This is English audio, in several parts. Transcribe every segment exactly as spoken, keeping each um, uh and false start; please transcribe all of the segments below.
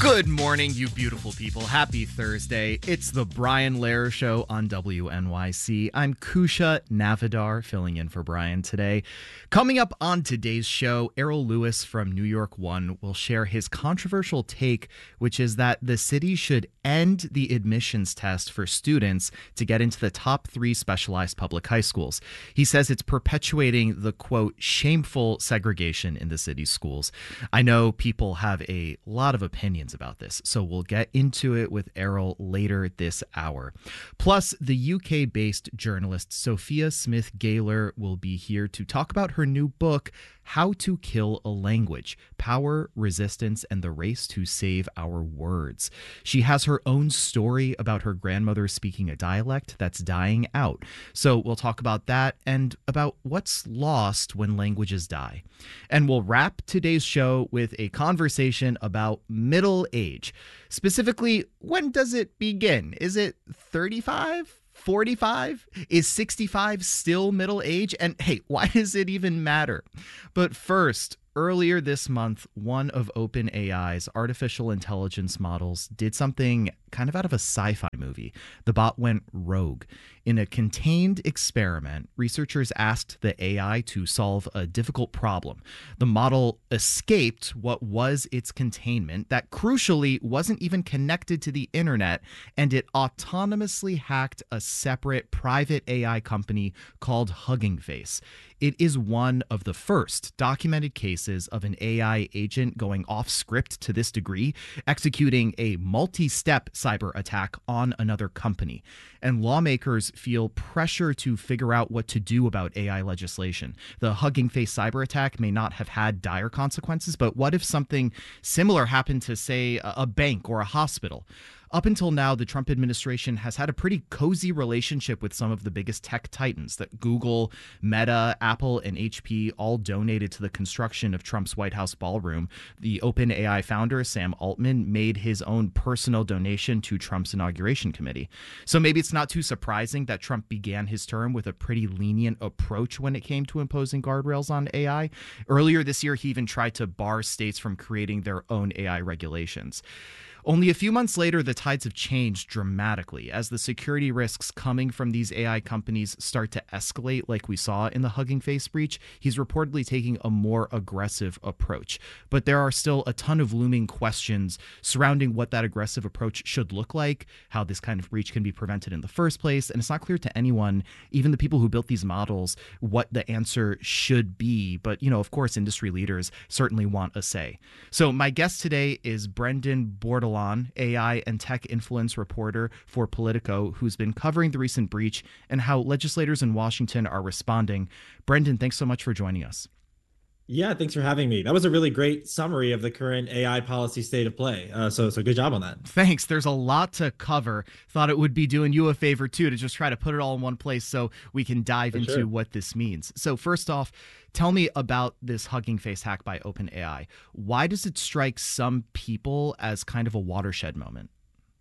Good morning, you beautiful people. Happy Thursday. It's the Brian Lehrer Show on W N Y C. I'm Kusha Navidar, filling in for Brian today. Coming up on today's show, Errol Lewis from New York One will share his controversial take, which is that the city should end the admissions test for students to get into the top three specialized public high schools. He says it's perpetuating the, quote, shameful segregation in the city's schools. I know people have a lot of opinions about this, so we'll get into it with Errol later this hour. Plus, the U K-based journalist Sophia Smith Gaylor will be here to talk about her new book, How to Kill a Language: Power, Resistance, and the Race to Save Our Words. She has her own story about her grandmother speaking a dialect that's dying out. So we'll talk about that and about what's lost when languages die. And we'll wrap today's show with a conversation about middle age. Specifically, when does it begin? Is it thirty-five? forty-five? Is sixty-five still middle age? And hey, why does it even matter? But first, earlier this month, one of OpenAI's artificial intelligence models did something kind of out of a sci-fi movie. The bot went rogue. In a contained experiment, researchers asked the A I to solve a difficult problem. The model escaped what was its containment that crucially wasn't even connected to the internet, and it autonomously hacked a separate private A I company called Hugging Face. It is one of the first documented cases of an A I agent going off script to this degree, executing a multi-step cyber attack on another company. And lawmakers feel pressure to figure out what to do about A I legislation. The Hugging Face cyber attack may not have had dire consequences, but what if something similar happened to, say, a bank or a hospital? Up until now, the Trump administration has had a pretty cozy relationship with some of the biggest tech titans that Google, Meta, Apple, and H P all donated to the construction of Trump's White House ballroom. The OpenAI founder, Sam Altman, made his own personal donation to Trump's inauguration committee. So maybe it's not too surprising that Trump began his term with a pretty lenient approach when it came to imposing guardrails on A I. Earlier this year, he even tried to bar states from creating their own A I regulations. Only a few months later, the tides have changed dramatically as the security risks coming from these A I companies start to escalate like we saw in the Hugging Face breach. He's reportedly taking a more aggressive approach. But there are still a ton of looming questions surrounding what that aggressive approach should look like, how this kind of breach can be prevented in the first place. And it's not clear to anyone, even the people who built these models, what the answer should be. But, you know, of course, industry leaders certainly want a say. So my guest today is Brendan Bordelon, A I and tech influence reporter for Politico, who's been covering the recent breach and how legislators in Washington are responding. Brendan, thanks so much for joining us. Yeah, thanks for having me. That was a really great summary of the current A I policy state of play. Uh, so, so good job on that. Thanks. There's a lot to cover. Thought it would be doing you a favor, too, to just try to put it all in one place so we can dive For into sure. what this means. So first off, tell me about this Hugging Face hack by OpenAI. Why does it strike some people as kind of a watershed moment?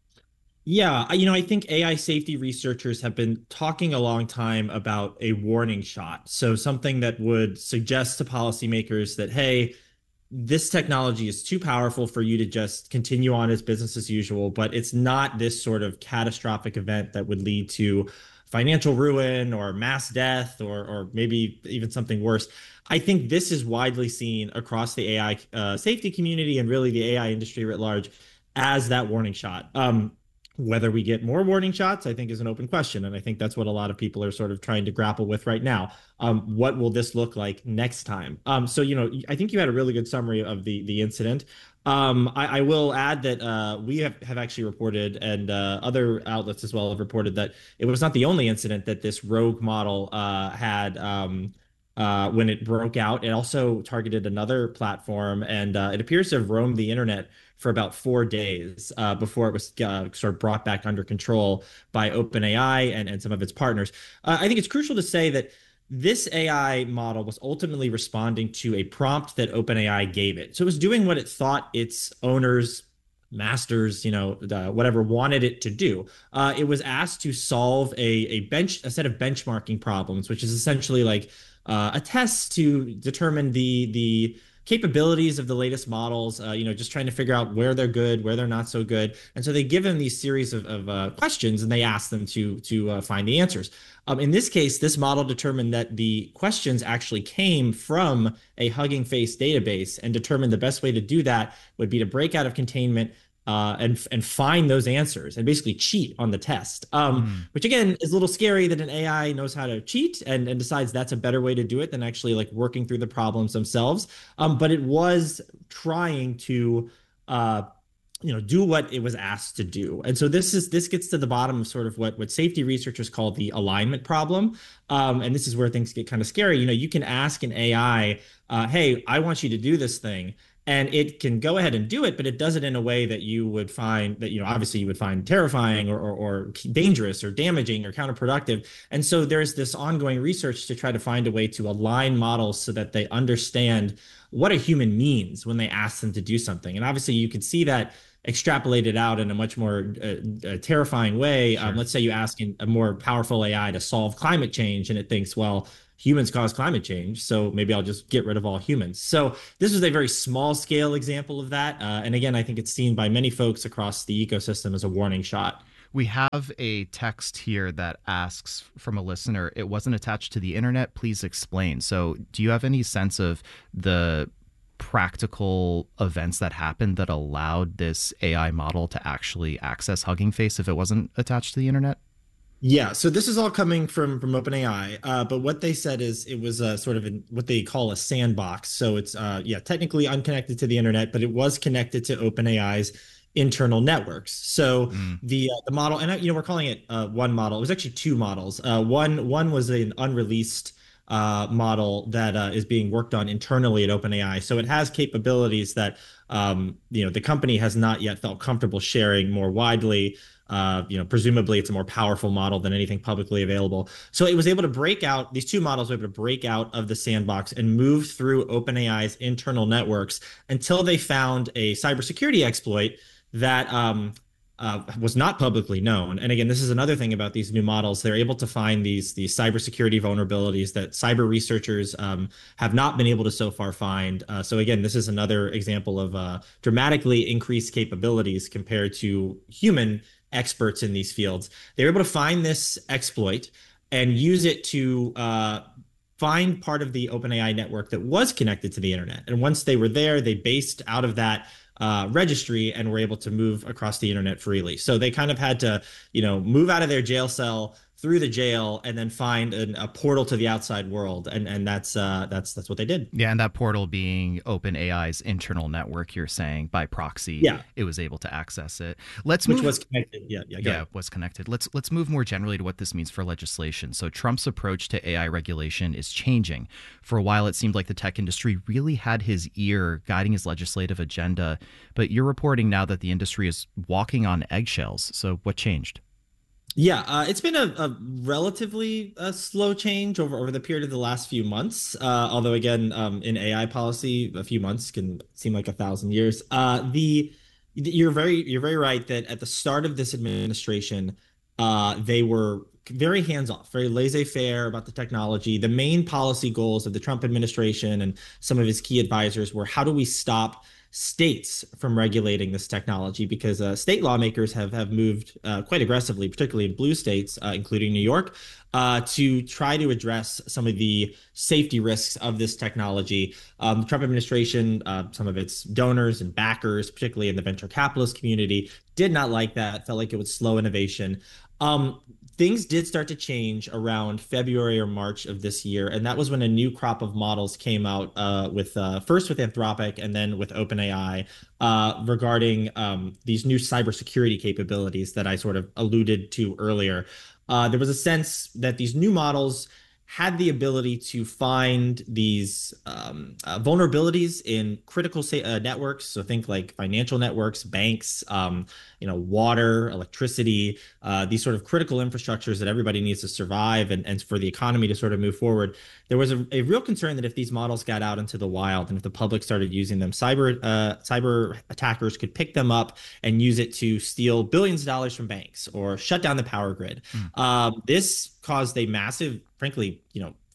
Yeah, I- you know, I think A I safety researchers have been talking a long time about a warning shot. So something that would suggest to policymakers that, hey, this technology is too powerful for you to just continue on as business as usual, but it's not this sort of catastrophic event that would lead to financial ruin or mass death or or maybe even something worse. I think this is widely seen across the A I uh, safety community and really the A I industry writ large as that warning shot. Um, whether we get more warning shots, I think, is an open question. And I think that's what a lot of people are sort of trying to grapple with right now. Um, what will this look like next time? Um, so, you know, I think you had a really good summary of the the incident. Um, I, I will add that uh, we have, have actually reported, and uh, other outlets as well have reported, that it was not the only incident that this rogue model uh, had um, uh, when it broke out. It also targeted another platform, and uh, it appears to have roamed the internet for about four days uh, before it was uh, sort of brought back under control by OpenAI and, and some of its partners. Uh, I think it's crucial to say that this A I model was ultimately responding to a prompt that OpenAI gave it. So it was doing what it thought its owners, masters, you know, uh, whatever wanted it to do. Uh, it was asked to solve a, a bench, a set of benchmarking problems, which is essentially like uh, a test to determine the the capabilities of the latest models, uh, you know, just trying to figure out where they're good, where they're not so good. And so they give them these series of, of uh, questions and they ask them to to uh, find the answers. Um, in this case, this model determined that the questions actually came from a Hugging Face database and determined the best way to do that would be to break out of containment, uh, and and find those answers and basically cheat on the test. Um, Mm. which again is a little scary that an A I knows how to cheat and, and decides that's a better way to do it than actually like working through the problems themselves. Um, but it was trying to uh, you know do what it was asked to do. And so this is this gets to the bottom of sort of what what safety researchers call the alignment problem. Um, and this is where things get kind of scary. You know, you can ask an A I, uh, hey, I want you to do this thing, and it can go ahead and do it, but it does it in a way that you would find that, you know, obviously you would find terrifying or, or, or dangerous or damaging or counterproductive. And so there's this ongoing research to try to find a way to align models so that they understand what a human means when they ask them to do something. And obviously you can see that extrapolated out in a much more uh, uh, terrifying way. Sure. Um, let's say you ask a more powerful A I to solve climate change, and it thinks, well, humans cause climate change, so maybe I'll just get rid of all humans. So this was a very small scale example of that. Uh, and again, I think it's seen by many folks across the ecosystem as a warning shot. We have a text here that asks from a listener, it wasn't attached to the internet. Please explain. So do you have any sense of the practical events that happened that allowed this A I model to actually access Hugging Face if it wasn't attached to the internet? Yeah, so this is all coming from from OpenAI, uh, but what they said is it was a sort of an, what they call a sandbox. So it's uh, yeah, technically unconnected to the internet, but it was connected to OpenAI's internal networks. So Mm. the uh, the model, and uh, you know, we're calling it uh, one model. It was actually two models. Uh, one one was an unreleased uh, model that uh, is being worked on internally at OpenAI. So it has capabilities that um, you know the company has not yet felt comfortable sharing more widely. Uh, you know, presumably it's a more powerful model than anything publicly available. So it was able to break out, these two models were able to break out of the sandbox and move through OpenAI's internal networks until they found a cybersecurity exploit that um, uh, was not publicly known. And again, this is another thing about these new models. They're able to find these, these cybersecurity vulnerabilities that cyber researchers um, have not been able to so far find. Uh, so again, this is another example of uh, dramatically increased capabilities compared to human experts in these fields. They were able to find this exploit and use it to uh, find part of the OpenAI network that was connected to the internet. And once they were there, they based out of that uh, registry and were able to move across the internet freely. So they kind of had to, you know, move out of their jail cell through the jail and then find an, a portal to the outside world, and and that's uh, that's that's what they did. Yeah, and that portal being OpenAI's internal network, you're saying by proxy, Yeah, it was able to access it. Let's which move. was connected. Yeah, yeah, Yeah, was connected. Let's let's move more generally to what this means for legislation. So Trump's approach to A I regulation is changing. For a while, it seemed like the tech industry really had his ear guiding his legislative agenda, but you're reporting now that the industry is walking on eggshells. So what changed? Yeah, uh, it's been a, a relatively uh, slow change over, over the period of the last few months. Uh, although, again, um, in A I policy, a few months can seem like a thousand years. Uh, the you're very you're very right that at the start of this administration, uh, they were very hands off, very laissez faire about the technology. The main policy goals of the Trump administration and some of his key advisors were, how do we stop states from regulating this technology, because uh, state lawmakers have have moved uh, quite aggressively, particularly in blue states, uh, including New York, uh, to try to address some of the safety risks of this technology. Um, the Trump administration, uh, some of its donors and backers, particularly in the venture capitalist community, did not like that, felt like it would slow innovation. Um, things did start to change around February or March of this year, and that was when a new crop of models came out uh, with uh, first with Anthropic and then with OpenAI uh, regarding um, these new cybersecurity capabilities that I sort of alluded to earlier. Uh, there was a sense that these new models had the ability to find these um, uh, vulnerabilities in critical say, uh, networks. So think like financial networks, banks, um, you know, water, electricity, uh, these sort of critical infrastructures that everybody needs to survive and, and for the economy to sort of move forward. There was a, a real concern that if these models got out into the wild and if the public started using them, cyber uh, cyber attackers could pick them up and use it to steal billions of dollars from banks or shut down the power grid. Mm. Um, this caused a massive, frankly, you know,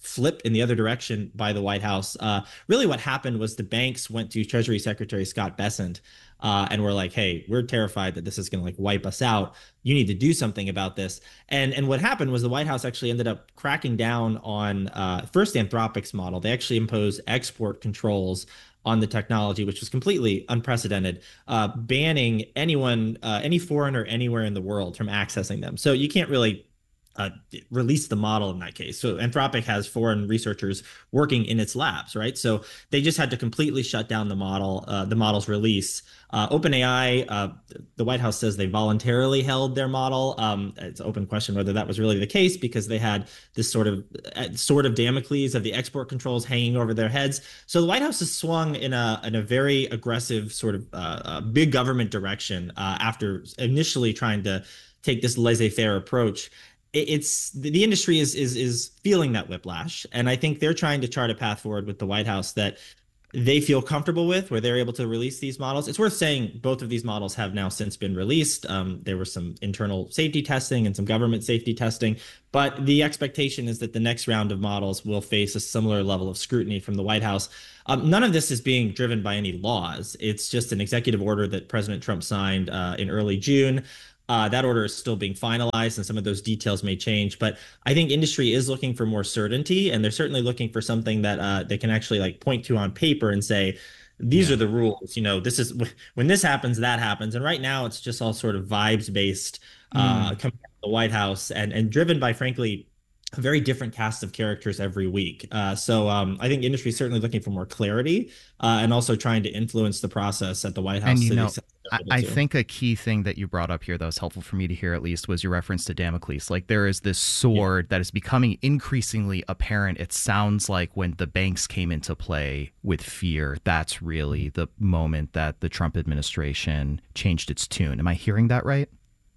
flip in the other direction by the White House. Uh, really, what happened was the banks went to Treasury Secretary Scott Bessent uh, and were like, "Hey, we're terrified that this is going to like wipe us out. You need to do something about this." And and what happened was the White House actually ended up cracking down on uh, first Anthropic's model. They actually imposed export controls on the technology, which was completely unprecedented, uh, banning anyone, uh, any foreigner anywhere in the world from accessing them. So you can't really uh, release the model in that case. So Anthropic has foreign researchers working in its labs, right? So they just had to completely shut down the model, uh, the model's release. Uh, OpenAI, uh, the White House says they voluntarily held their model. Um, it's an open question whether that was really the case because they had this sort of uh, sort of Damocles of the export controls hanging over their heads. So the White House has swung in a in a very aggressive sort of uh, uh, big government direction uh, after initially trying to take this laissez-faire approach. It's the industry is is is feeling that whiplash, and I think they're trying to chart a path forward with the White House that they feel comfortable with, where they're able to release these models. It's worth saying both of these models have now since been released. Um, there was some internal safety testing and some government safety testing, but the expectation is that the next round of models will face a similar level of scrutiny from the White House. Um, none of this is being driven by any laws. It's just an executive order that President Trump signed uh, in early June. Uh, that order is still being finalized, and some of those details may change. But I think industry is looking for more certainty, and they're certainly looking for something that uh, they can actually like point to on paper and say, these yeah. are the rules. You know, this is when this happens, that happens. And right now, it's just all sort of vibes based, uh, mm. coming out of the White House, and and driven by, frankly, a very different cast of characters every week. Uh, so um, I think industry is certainly looking for more clarity uh, and also trying to influence the process at the White House. And you know, I, I think a key thing that you brought up here that was helpful for me to hear at least was your reference to Damocles. Like there is this sword yeah. that is becoming increasingly apparent. It sounds like when the banks came into play with fear, that's really the moment that the Trump administration changed its tune. Am I hearing that right?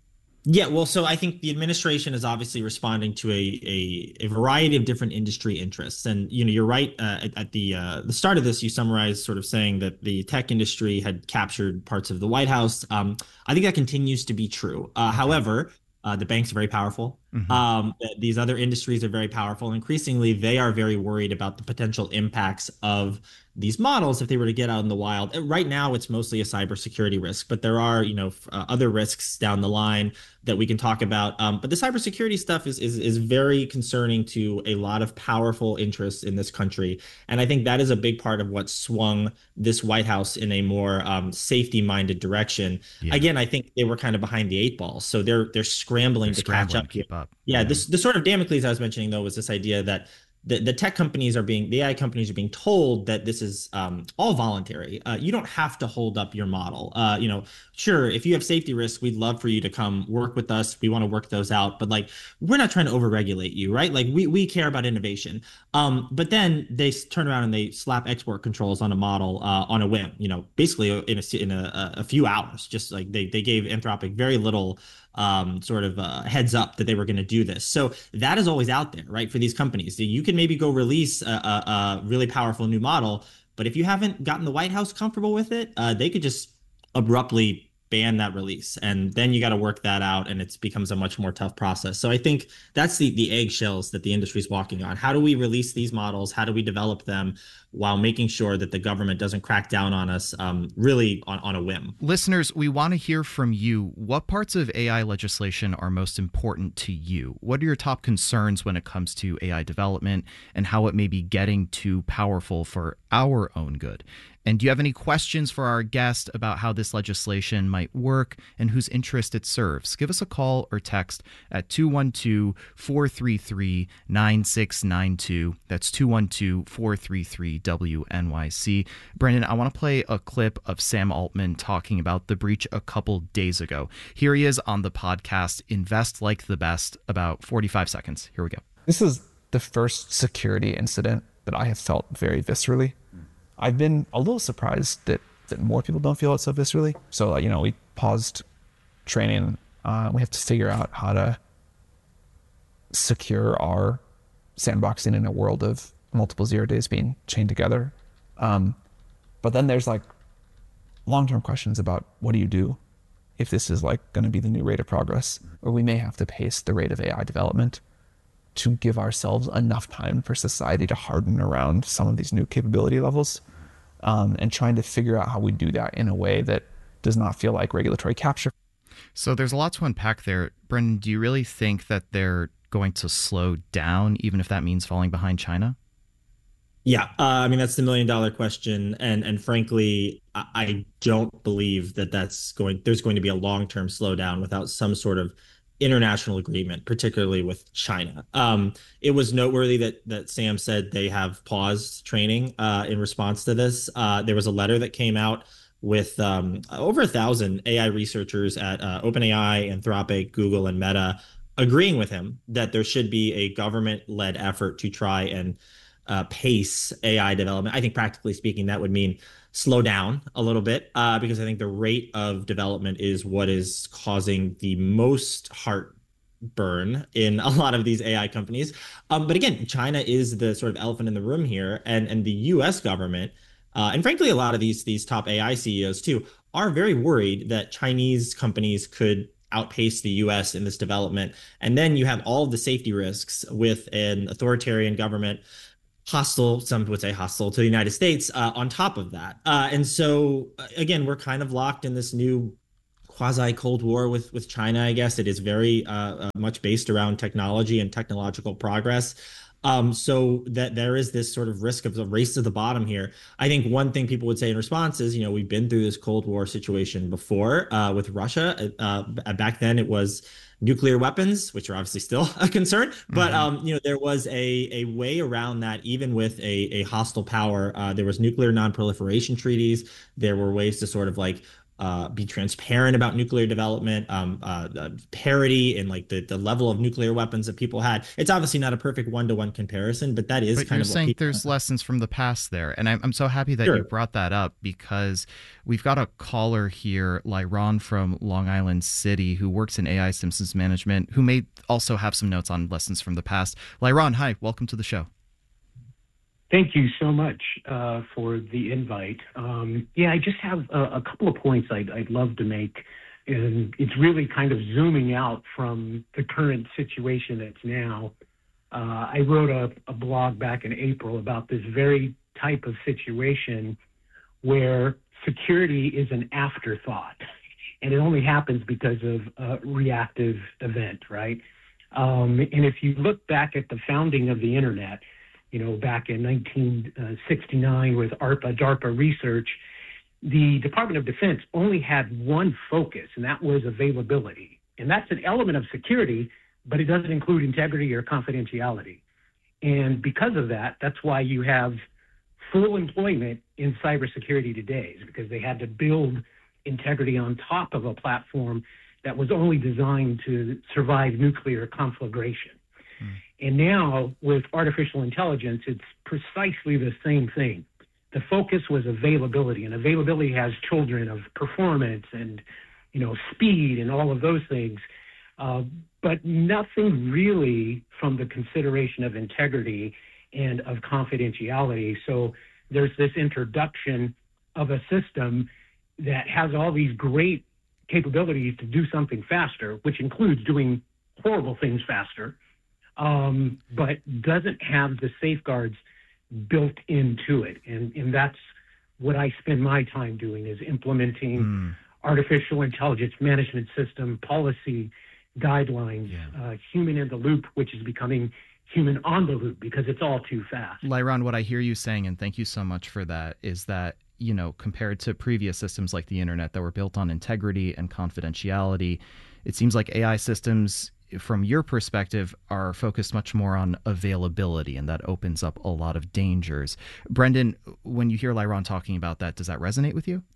Yeah, well, so I think the administration is obviously responding to a a, a variety of different industry interests, and you know, you're right. Uh, at, at the uh, the start of this, you summarized sort of saying that the tech industry had captured parts of the White House. Um, I think that continues to be true. Uh, however, uh, the banks are very powerful. Mm-hmm. Um, these other industries are very powerful. Increasingly, they are very worried about the potential impacts of these models if they were to get out in the wild. Right now, it's mostly a cybersecurity risk, but there are, you know, uh, other risks down the line that we can talk about. Um, but the cybersecurity stuff is, is is very concerning to a lot of powerful interests in this country, and I think that is a big part of what swung this White House in a more um, safety-minded direction. Yeah. Again, I think they were kind of behind the eight ball, so they're they're scrambling they're to scrambling catch up. To keep up. Yeah, yeah. This the sort of Damocles I was mentioning though was this idea that The, the tech companies are being, the A I companies are being told that this is um, all voluntary. Uh, you don't have to hold up your model. Uh, you know, sure, if you have safety risks, we'd love for you to come work with us. We want to work those out, but like, we're not trying to overregulate you, right? Like, we we care about innovation. Um, but then they turn around and they slap export controls on a model uh, on a whim. You know, basically in a in a, a few hours. Just like they they gave Anthropic very little um, sort of uh, heads up that they were going to do this. So that is always out there, right? For these companies, you can maybe go release a, a, a really powerful new model, but if you haven't gotten the White House comfortable with it, uh, they could just abruptly ban that release, and then you got to work that out, and it becomes a much more tough process. So I think that's the the eggshells that the industry is walking on. How do we release these models? How do we develop them while making sure that the government doesn't crack down on us um, really on, on a whim? Listeners, we want to hear from you. What parts of A I legislation are most important to you? What are your top concerns when it comes to A I development and how it may be getting too powerful for our own good? And do you have any questions for our guest about how this legislation might work and whose interest it serves? Give us a call or text at two one two, four three three, nine six nine two. That's two one two, four three three, W N Y C. Brandon, I want to play a clip of Sam Altman talking about the breach a couple days ago. Here he is on the podcast Invest Like the Best, about forty-five seconds. Here we go. This is the first security incident that I have felt very viscerally. I've been a little surprised that, that more people don't feel it so viscerally. So, uh, you know, we paused training. Uh, we have to figure out how to secure our sandboxing in a world of multiple zero days being chained together. Um, but then there's like long-term questions about what do you do if this is like going to be the new rate of progress, or we may have to pace the rate of A I development to give ourselves enough time for society to harden around some of these new capability levels, um, and trying to figure out how we do that in a way that does not feel like regulatory capture. So there's a lot to unpack there. Brendan, do you really think that they're going to slow down, even if that means falling behind China? Yeah, uh, I mean that's the million dollar question, and and frankly, I, I don't believe that that's going. There's going to be a long term slowdown without some sort of international agreement, particularly with China. Um, it was noteworthy that that Sam said they have paused training uh, in response to this. Uh, there was a letter that came out with um, over a thousand A I researchers at uh, OpenAI, Anthropic, Google, and Meta agreeing with him that there should be a government led effort to try and uh, pace A I development. I think practically speaking, that would mean slow down a little bit uh, because I think the rate of development is what is causing the most heartburn in a lot of these A I companies. Um, but again, China is the sort of elephant in the room here, and and the U S government, uh, and frankly, a lot of these these top A I C E Os too, are very worried that Chinese companies could outpace the U S in this development. And then you have all of the safety risks with an authoritarian government hostile, some would say hostile to the United States uh, on top of that. Uh, and so, uh, again, we're kind of locked in this new quasi Cold War with with China. I guess it is very uh, uh, much based around technology and technological progress. Um, so that there is this sort of risk of the race to the bottom here. I think one thing people would say in response is, you know, we've been through this Cold War situation before uh, with Russia. Uh, back then, it was nuclear weapons, which are obviously still a concern. But mm-hmm. um, you know, there was a a way around that, even with a a hostile power. Uh, there was nuclear non-proliferation treaties. There were ways to sort of like uh, be transparent about nuclear development, um, uh, the parity in like the, the level of nuclear weapons that people had. It's obviously not a perfect one-to-one comparison, but that is but kind you're of saying what there's lessons from the past there. And I'm, I'm so happy that sure. you brought that up, because we've got a caller here, Lyron from Long Island City, who works in A I systems management, who may also have some notes on lessons from the past. Lyron, hi, welcome to the show. Thank you so much uh, for the invite. Um, yeah, I just have a, a couple of points I'd, I'd love to make, and it's really kind of zooming out from the current situation that's now. Uh, I wrote a, a blog back in April about this very type of situation where security is an afterthought, and it only happens because of a reactive event, right? Um, and if you look back at the founding of the internet, you know, back in nineteen sixty-nine with ARPA, DARPA research, the Department of Defense only had one focus, and that was availability. And that's an element of security, but it doesn't include integrity or confidentiality. And because of that, that's why you have full employment in cybersecurity today, is because they had to build integrity on top of a platform that was only designed to survive nuclear conflagration. Hmm. And now with artificial intelligence, it's precisely the same thing. The focus was availability, and availability has children of performance and, you know, speed and all of those things, uh, but nothing really from the consideration of integrity and of confidentiality. So there's this introduction of a system that has all these great capabilities to do something faster, which includes doing horrible things faster, um, but doesn't have the safeguards built into it. And, and that's what I spend my time doing, is implementing mm. artificial intelligence management system, policy, guidelines, yeah. uh, human in the loop, which is becoming human on the loop because it's all too fast. Lyron, what I hear you saying, and thank you so much for that, is that, you know, compared to previous systems like the internet that were built on integrity and confidentiality, it seems like A I systems, from your perspective, are focused much more on availability, and that opens up a lot of dangers. Brendan, when you hear Lyron talking about that, does that resonate with you?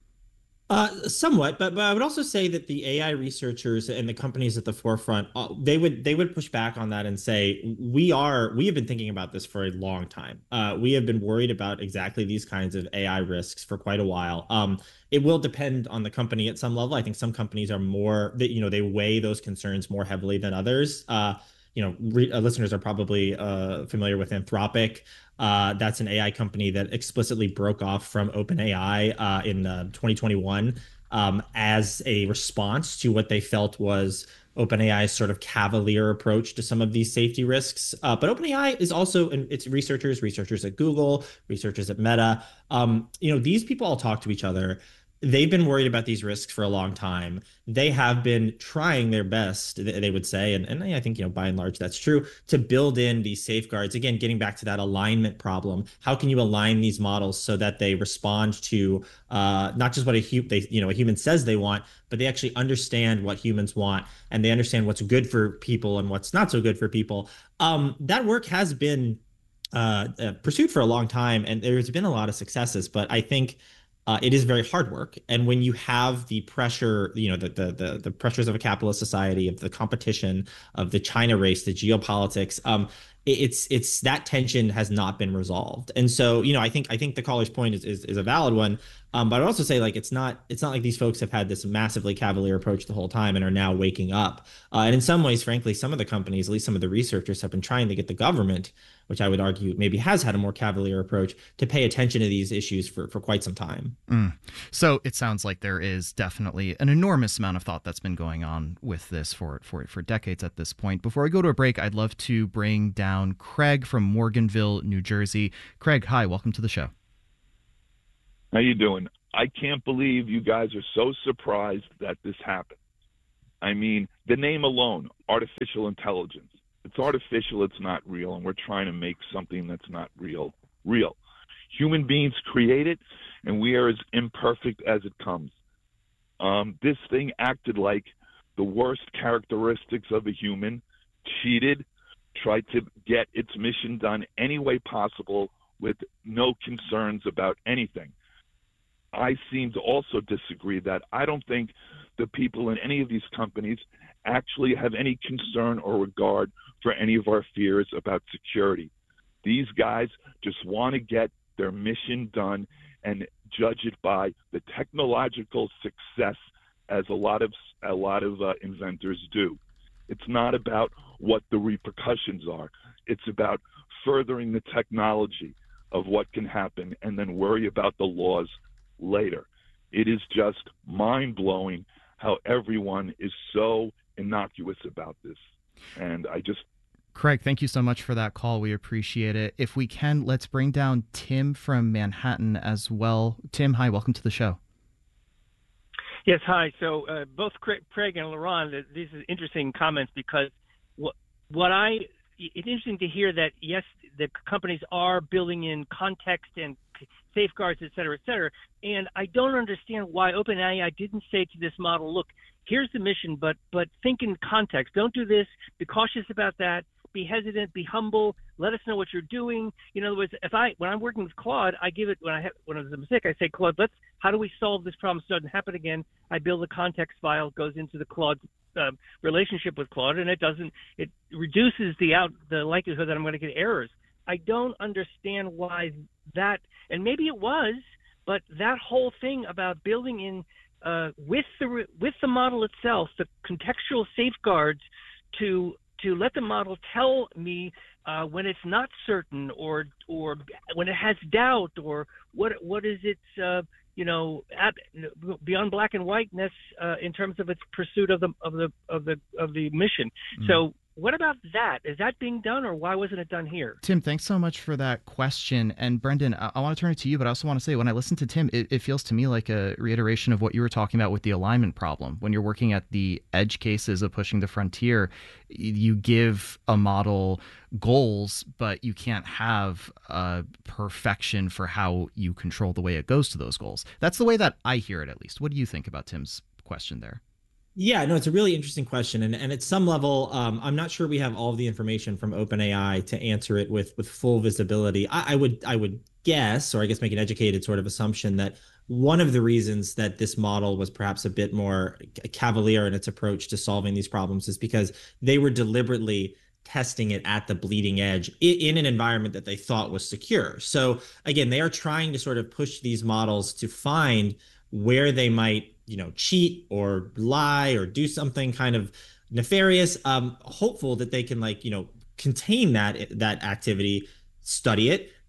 Uh, somewhat, but but I would also say that the A I researchers and the companies at the forefront, uh, they would they would push back on that and say, we are we have been thinking about this for a long time. Uh, we have been worried about exactly these kinds of A I risks for quite a while. Um, it will depend on the company at some level. I think some companies are more that you know they weigh those concerns more heavily than others. Uh, you know, re- uh, listeners are probably uh, familiar with Anthropic. Uh, that's an A I company that explicitly broke off from OpenAI uh, in uh, twenty twenty-one um, as a response to what they felt was OpenAI's sort of cavalier approach to some of these safety risks. Uh, but OpenAI is also, and it's researchers, researchers at Google, researchers at Meta. Um, you know, these people all talk to each other. They've been worried about these risks for a long time. They have been trying their best, they would say, and, and I think, you know, by and large, that's true, to build in these safeguards. Again, getting back to that alignment problem. How can you align these models so that they respond to uh, not just what a hu- they, you know, a human says they want, but they actually understand what humans want, and they understand what's good for people and what's not so good for people. Um, that work has been uh, uh, pursued for a long time, and there's been a lot of successes, but I think Uh, it is very hard work. And when you have the pressure, you know, the, the the the pressures of a capitalist society, of the competition, of the China race, the geopolitics, um, it, it's it's that tension has not been resolved. And so, you know, I think I think the caller's point is is, is a valid one. Um, but I'd also say, like, it's not it's not like these folks have had this massively cavalier approach the whole time and are now waking up. Uh, and in some ways, frankly, some of the companies, at least some of the researchers, have been trying to get the government, which I would argue maybe has had a more cavalier approach, to pay attention to these issues for, for quite some time. Mm. So it sounds like there is definitely an enormous amount of thought that's been going on with this for, for, for decades at this point. Before I go to a break, I'd love to bring down Craig from Morganville, New Jersey. Craig, hi, welcome to the show. How you doing? I can't believe you guys are so surprised that this happened. I mean, the name alone, artificial intelligence. It's artificial, it's not real, and we're trying to make something that's not real, real. Human beings create it, and we are as imperfect as it comes. Um, this thing acted like the worst characteristics of a human, cheated, tried to get its mission done any way possible with no concerns about anything. I seem to also disagree that I don't think the people in any of these companies actually have any concern or regard for any of our fears about security. These guys just want to get their mission done and judge it by the technological success, as a lot of a lot of uh, inventors do. It's not about what the repercussions are. It's about furthering the technology of what can happen and then worry about the laws later. It is just mind-blowing how everyone is so innocuous about this. And I just... Craig, thank you so much for that call. We appreciate it. If we can, let's bring down Tim from Manhattan as well. Tim, hi, welcome to the show. Yes, hi. So uh, both Craig and Laurent, these are interesting comments, because what, what I, it's interesting to hear that, yes, the companies are building in context and safeguards, et cetera, et cetera. And I don't understand why OpenAI didn't say to this model, look, here's the mission, but but think in context. Don't do this. Be cautious about that. Be hesitant. Be humble. Let us know what you're doing. In other words, if I when I'm working with Claude, I give it when I have when there's a mistake, I say, Claude, let's how do we solve this problem so it doesn't happen again? I build a context file, goes into the Claude uh, relationship with Claude, and it doesn't. It reduces the out the likelihood that I'm going to get errors. I don't understand why that, and maybe it was, but that whole thing about building in uh, with the with the model itself, the contextual safeguards to to let the model tell me uh, when it's not certain, or or when it has doubt, or what what is its uh, you know at, beyond black and whiteness uh, in terms of its pursuit of the of the of the of the mission. Mm-hmm. So. What about that? Is that being done, or why wasn't it done here? Tim, thanks so much for that question. And Brendan, I, I want to turn it to you, but I also want to say, when I listen to Tim, it, it feels to me like a reiteration of what you were talking about with the alignment problem. When you're working at the edge cases of pushing the frontier, you give a model goals, but you can't have uh, perfection for how you control the way it goes to those goals. That's the way that I hear it, at least. What do you think about Tim's question there? Yeah, no, it's a really interesting question. And, and at some level, um, I'm not sure we have all of the information from OpenAI to answer it with with full visibility. I, I would I would guess, or I guess make an educated sort of assumption, that one of the reasons that this model was perhaps a bit more cavalier in its approach to solving these problems is because they were deliberately testing it at the bleeding edge in an environment that they thought was secure. So again, they are trying to sort of push these models to find where they might, you know, cheat or lie or do something kind of nefarious, um, hopeful that they can, like, you know, contain that that activity, study it,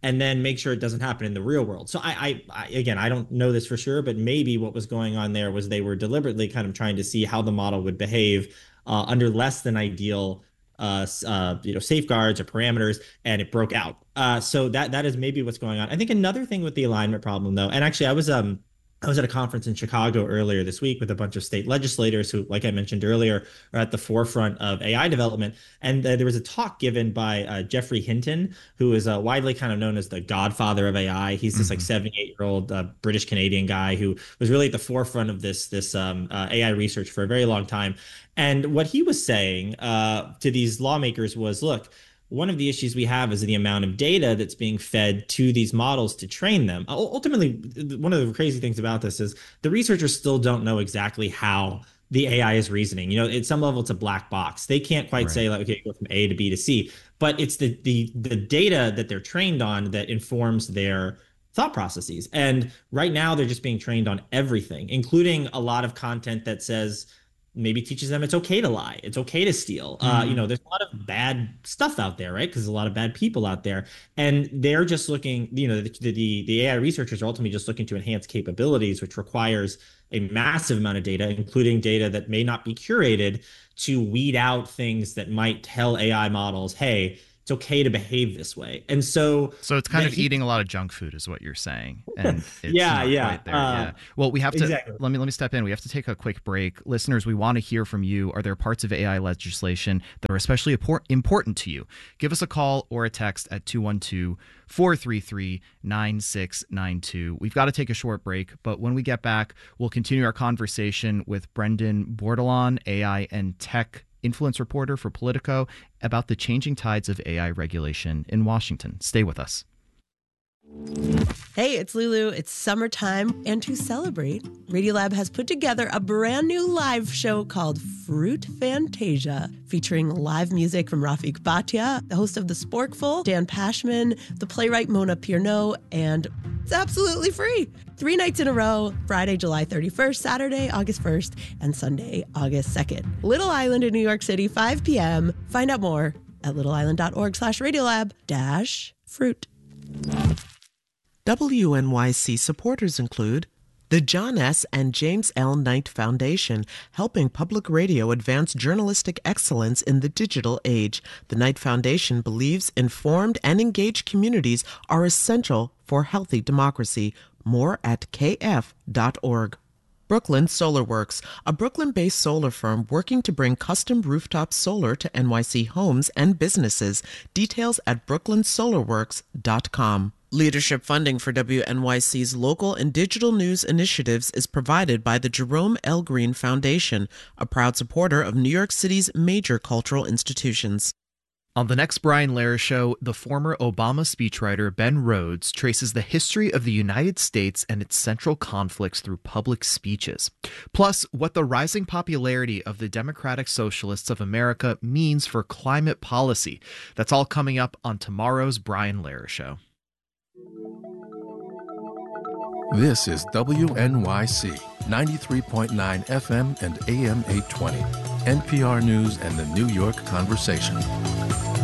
and then make sure it doesn't happen in the real world. So I, I, I again, I don't know this for sure, but maybe what was going on there was they were deliberately kind of trying to see how the model would behave uh, under less than ideal uh, uh, you know, safeguards or parameters, and it broke out. Uh, so that that is maybe what's going on. I think another thing with the alignment problem, though, and actually I was um I was at a conference in Chicago earlier this week with a bunch of state legislators who, like I mentioned earlier, are at the forefront of A I development. And uh, there was a talk given by uh, Geoffrey Hinton, who is uh, widely kind of known as the godfather of A I. He's this mm-hmm. like seventy-eight-year-old uh, British Canadian guy who was really at the forefront of this this um, uh, A I research for a very long time. And what he was saying uh, to these lawmakers was, look, one of the issues we have is the amount of data that's being fed to these models to train them. Ultimately, one of the crazy things about this is the researchers still don't know exactly how the A I is reasoning. You know, at some level, it's a black box. They can't quite right. say, like, okay, go from A to B to C. But it's the the the data that they're trained on that informs their thought processes. And right now, they're just being trained on everything, including a lot of content that says, maybe teaches them it's okay to lie. It's okay to steal. Mm-hmm. Uh, you know, there's a lot of bad stuff out there, right? Because there's a lot of bad people out there. And they're just looking, you know, the, the, the A I researchers are ultimately just looking to enhance capabilities, which requires a massive amount of data, including data that may not be curated, to weed out things that might tell A I models, hey, it's okay to behave this way. And so so it's kind of he, eating a lot of junk food is what you're saying. And it's yeah, not yeah. Right there. Uh, yeah. Well, we have to exactly. let me let me step in. We have to take a quick break. Listeners, we want to hear from you. Are there parts of A I legislation that are especially important to you? Give us a call or a text at two one two, four three three, nine six nine two. We've got to take a short break, but when we get back, we'll continue our conversation with Brendan Bordelon, A I and tech influence reporter for Politico, about the changing tides of A I regulation in Washington. Stay with us. Hey, it's Lulu. It's summertime, and to celebrate, Radiolab has put together a brand new live show called Fruit Fantasia, featuring live music from Rafik Bhatia, the host of The Sporkful, Dan Pashman, the playwright Mona Pierno, and it's absolutely free. Three nights in a row, Friday, July thirty-first, Saturday, August first, and Sunday, August second. Little Island in New York City, five p.m. Find out more at littleisland.org slash radiolab dash fruit. W N Y C supporters include the John S. and James L. Knight Foundation, helping public radio advance journalistic excellence in the digital age. The Knight Foundation believes informed and engaged communities are essential for healthy democracy. More at k f dot org. Brooklyn Solar Works, a Brooklyn-based solar firm working to bring custom rooftop solar to N Y C homes and businesses. Details at brooklyn solar works dot com. Leadership funding for W N Y C's local and digital news initiatives is provided by the Jerome L. Green Foundation, a proud supporter of New York City's major cultural institutions. On the next Brian Lehrer Show, the former Obama speechwriter Ben Rhodes traces the history of the United States and its central conflicts through public speeches. Plus, what the rising popularity of the Democratic Socialists of America means for climate policy. That's all coming up on tomorrow's Brian Lehrer Show. This is W N Y C, ninety-three point nine F M and A M eight twenty, N P R News and the New York Conversation.